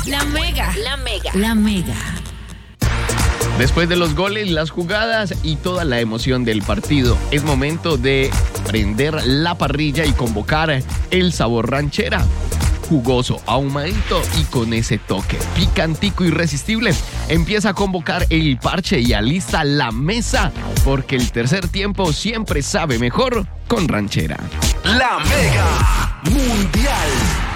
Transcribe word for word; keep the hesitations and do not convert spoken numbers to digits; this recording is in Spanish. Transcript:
La Mega. La Mega. La Mega. Después de los goles, las jugadas y toda la emoción del partido, es momento de prender la parrilla y convocar el sabor ranchera. Jugoso, ahumadito y con ese toque picantico irresistible. Empieza a convocar el parche y alista la mesa, porque el tercer tiempo siempre sabe mejor con ranchera. La Mega Mundial.